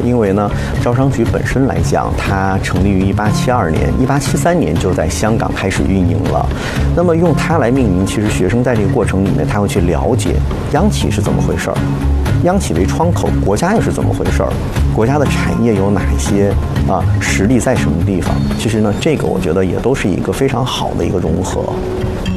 因为呢，招商局本身来讲，它成立于1872年，1873年就在香港开始运营了。那么用它来命名，其实学生在这个过程里面，他会去了解央企是怎么回事儿，央企为窗口，国家又是怎么回事儿，国家的产业有哪一些实力在什么地方？其实呢，这个我觉得也都是一个非常好的一个融合。